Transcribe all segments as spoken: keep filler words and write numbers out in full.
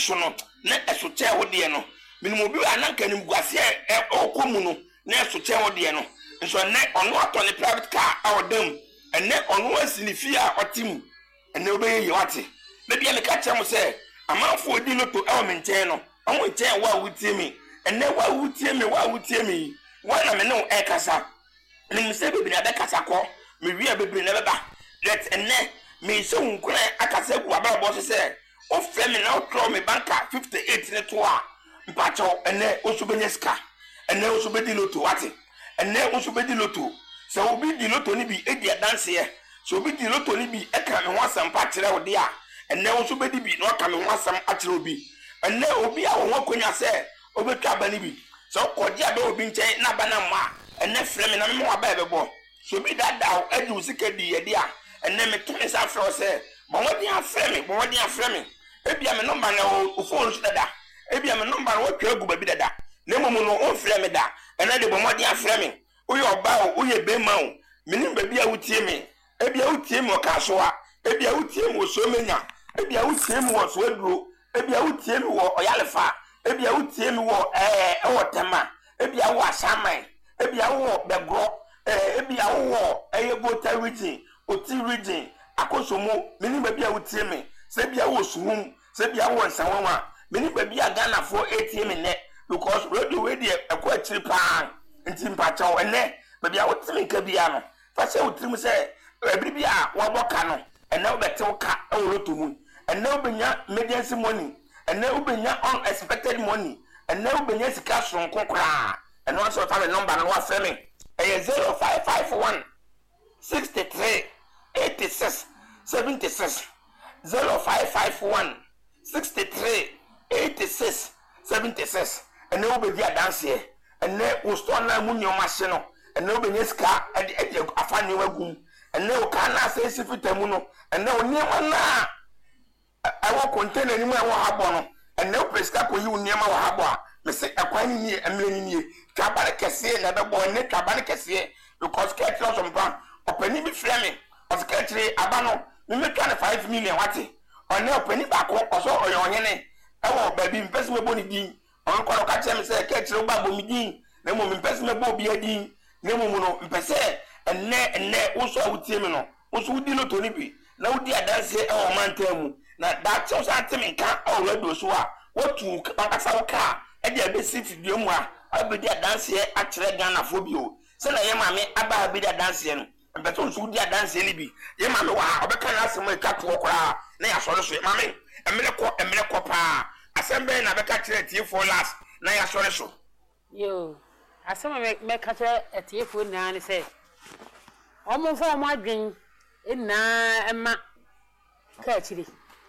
so no na eso che wo de no minimo bi ananka nim guase e okomu no na eso che wo de no nso ne ono ato ne private car awodam ene ono asinifi a otim ene obeye yewate na bia me ka che mo se amanfo odi loto e o menchen no onwo chen wa wutie mi ene wa wutie mi wa wutie mi wa na me no e kasa nim se bebi na be kasa ko me wi a bebi na beba let ene me so nkura akasa ku ababo se o fe me na o throw me banka fifty-eight ne to a mpacho ene osubenya ska ene osubedi loto wate ene osubedi loto so obi di loto ni bi edi dance ye so obi di loto ni bi e kan me ho asam pa kire wo de a ene osubedi bi no ka me ho asam a kire obi ene obi a wo konya se obetwa ba ni bi so koji aba obi nchen na ba na ma ene frɛ me na me wa ba bebo so bi dada adi usika di ye de a ene me tumi sa frɛ se bo wodi afrɛ me bo wodi afrɛ me ebia me number na o phone so dada ebia me number wo twa gu ba bi dada na momu no o frɛ me da ene de bo wodi afrɛ me o ye oba o o ye bema o me nim ba bia wutie me ebia wutie me o ka so a ebia wutie me o so menya ebia wutie me o so aduro ebia wutie me wo oyalefa ebia wutie me wo eh e wo tema ebia wo asaman ebia wo begro eh ebia wo eye bota region oti region akosomo meni ba bia wutie me se bia wo suhum se bia wo nsanwanwa meni ba bia Ghana for A T M ne because radio we dey ekwa chiri pa nti mpachaw ene ba bia wutie me ka bia no fa se wutie me se ebri bia wo boka no ene wo betew ka e wo roto mu ene wo benya emergency money ene wo benya unexpected money ene wo benya sika son kokora ene wo so ta le number no wa fe me e zero five five one six three eight six seven six zero five five one six three eight six seven six ene wo be dia dance e ene wo store na mu nyoma hye no ene wo benya sika ade ade afani wagum ene wo kana se sifitamu no ene wo niema na awo container ni mu awo habo no ene wo pesika ko yi wo niema wo habo a me se akwani ni emle ni ni twabare kese na be bo ne twabare kese because ke tro so mpa opani bi frɛ me osikatire abano me metwa ne five million wate one opani ba ko oso oyo onyene ewo ba bi mpese mebo ni din on ko ka kye me se ke tire ba bo mi din na mo mpese mebo bi adin na mo no mpese enne enne uso awutie me no uso udi no to ni bi na udi adanse e o mantamu na da che so atime nka o radio so a wotu bakasa wo ka e dia be sit dio mu a abedi adanse a kire Ghana fo bi o se na ye mame aba abedi adanse no beto nso di adanse ni bi ye mame wa obeka na asem e ka to okora na ya sore so mame emre ko emre ko pa asembe na beka kire tie for last na ya sore so yo asem me me ka kire tie for na ni se omo fo omo adwen ina ema ka kire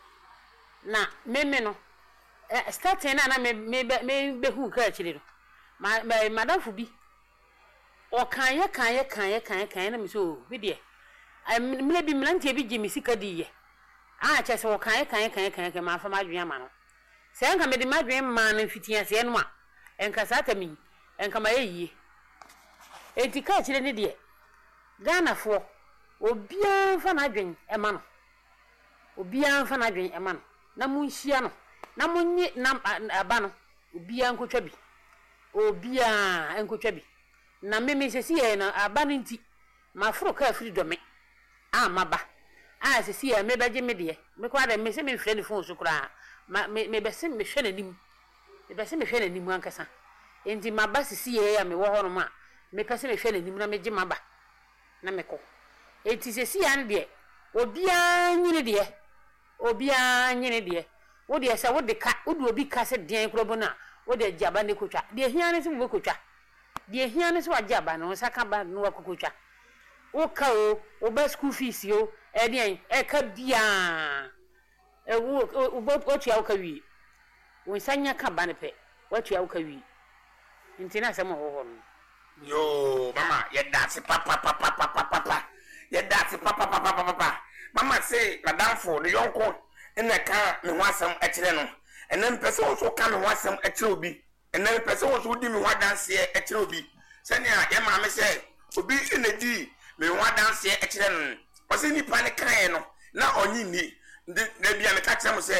na meme no starting na na me me be hu ka kire no ma madam fu bi o kan ye kan ye kan ye kan ye kan na mi so bi de ai me bi mlantie bi gimi sika di ye a che se o kan ye kan ye kan ye kan ye ma fa ma dwen ama no se enka me di ma dwen ma na fitia se no a enka sa ta mi enka ma ye yi enti ka kire ni de Ghana fo obian fa na dwen e ma no obian fa na dwen e ma no na mu nhia no na mu nyi na aba no obian nkotwa bi obian nkotwa bi na meme sesi ye na aba no nti ma fro ka afiri do me a maba a sesi ye me beje me de me kwa de me se me hwe ne phone so kura me me bese me hwe nanim me bese me hwe nanim ankasa enti maba sesi ye ya me wo ho no ma me pese me hwe nanim na me je maba na me ko enti sesi ya ne de obian nyine de obian nyine de wo de se wo de ka wo de obi ka se den krobo na wo de jaba ne kotwa de hia ne se wo kotwa de hia ne se wa jaba no saka ba no akokotwa o ka o o ba school fees yo e de e ka bia e wo o tia o ka wi wo sanya ka ba ne pe wo tia o ka wi ntina se mo ho ho no yo mama ye dance papa papa papa papa ye dance papa papa papa mama say madam for the yonko ena ka me ho asem a kire no ena mpese wo so ka me ho asem a kire obi ena mpese wo so di me ho dance a kire obi sene a ye ma me say obi ina di me ho dance a kire no o se ni pa ne kan no na onyi ni na bia me ka kire mo say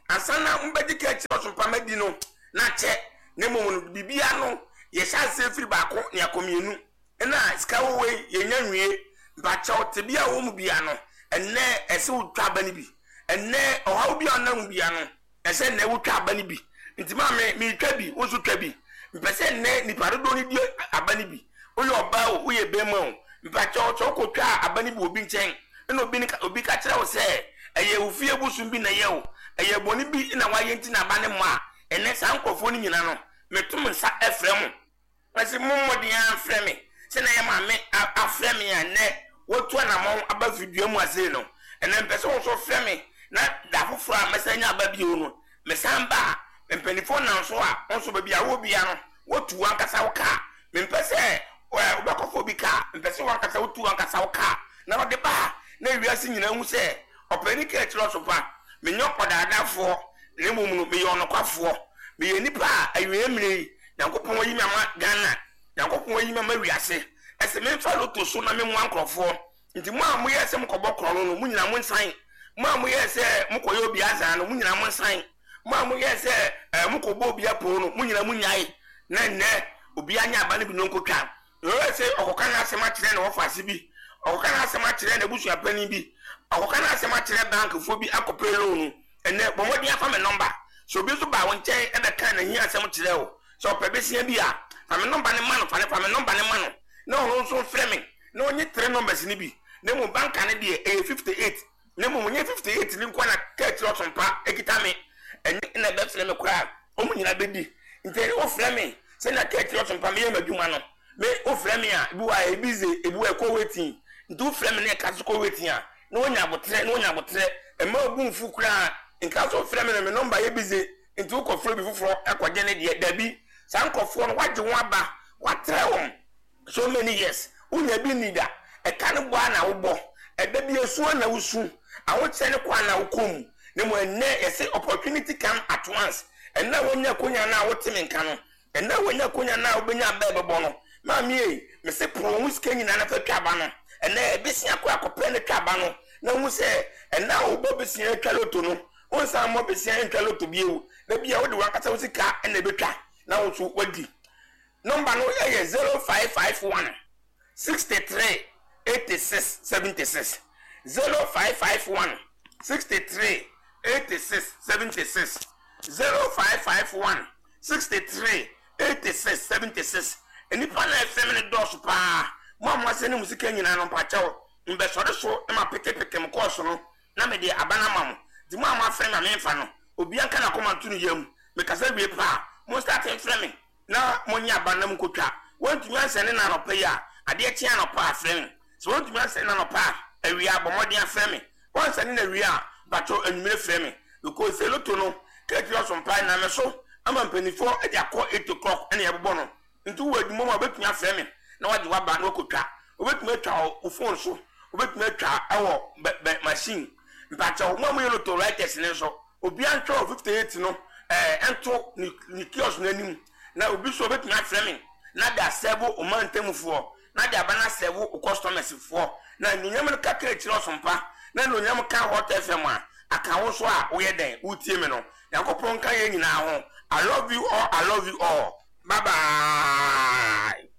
asana mbedi ka chi osompa madi no na che ne mo bibia no ye sha se firi ba ko ne akomienu na ska wo we ye nyanwie ba cha otebia wo mu bia no enne ese wutwa ba ni bi enne ohaw bia na mu bia no ese ne wutwa ba ni bi ntima me mi twa bi wo so twa bi mpese ne ni parodo ni die abani bi wo ye oba wo ye bema o mpacha o cho ko twa abani bi obi nchen na obi ni obi ka kire wo se eye ufie busu bi na ye o eye boni bi na wa ye nti na ba ne ma ene sa nkofo ni nyina no metum nsa efrem ase mummodi ya frem se na ye ma me afrem ya ne wotu na mo aba video mu ase no ene mpese wo so frem na da foforo a mesanya aba bi o no mesamba mpenifo na so a onso ba bia wo bia no wotu ankasa wo ka mpese wo bakofo bi ka mpese wo ankasa wotu ankasa wo ka na wo de ba na wiase nyina hu se opani ka chiro so pa menyo podadafo ne mum no me yo no kwafo me ye nipa awie mire yankopon yi mama Ghana yankopon yi mama wiase ese me fa loto so na me mu ankrofo nti mu amu ye se mkobọ kro no mu nyina mu nsan mu amu ye se mkoyo obi azan no mu nyina mu nsan mu amu ye se mkobo obi apo no mu nyina mu nyai na ne obi anya aba ne bi no nkotwa yo se okoka na asema kire na ofase bi okoka na asema kire na busu apani bi okoka na asema kire bank fo bi akopre loan ene bomodi afa me number so bi so ba won chen e be kan na hi asem kire o so pebesia bi a fa me number ne man fa ne fa me number ne man na ho so frame na onye three numbers ni bi na mo banka ne de e fifty-eight na mo onye fifty-eight ni kwa na thirty otompa ekita me ene na be frame kura o mo nyina bedi nte o frame se na thirty otompa me madwuma no me o frame a bi wa e bize e bi wa ko wetin ntu frame ne ka so ko wetin a na onya abotre na onya abotre e ma obu mfu kura nka so frame na me number ye bize ntu ko frame bi fufuro akwaje ne de dabi sankofo no waje ho aba watre won so many years unya bi nida e kan bo na wo bo e da bi esu na wusu awo che ne kwa na wokom ne mo enne yese opportunity come at once and na wonya konya na wotime nka no and na wonya konya na obenya bebe no ma mi e me se pro mu sika nyina na fa twaba no and na e besia kwa akopre ne twaba no na hu se and na wo bo besia twaloto no won sa mo besia twaloto bi ewu na bia wo de wakata wo sika na betwa na wo so wadi number no e zero five five one six three eight six seven six zero five five one six three eight six seven six zero five five one six three eight six seven six eni pa na fm ne do so pa mo mo se ne musika nyina no pa chawo mbe so de so e ma peke peke mo ko so no na me de abana mam di mo ama fm na me fa no obi aka na koma tu no yam me kasa wie pa mo start fm na mo nya abana m kotwa won tu nya se ne na no pa ya ade tia no pa fm so won tu nya se na no pa awia bomodin fm won se ne na wia bato enumere fm because eloto no keke yo so pa na me so ama mpanifo e dia ko eight o'clock ene yebobo no ntu wadi mo ma betunya fm na wadi waba na okotwa obetuma twa o phone so obetuma twa ewo machine mpacha mo mo yeloto writers ne so obi antwa fifty-eight no eh ento ni kiosk na nim na obi so betuma fm na da sebo o mantemfo na da bana sebo o customers fo na nyanyam ka ka kire osompa na nyanyam ka hot fm a aka wo so a wo ye den wo tie me no yakopon ka ye nyina ho I love you all I love you all bye bye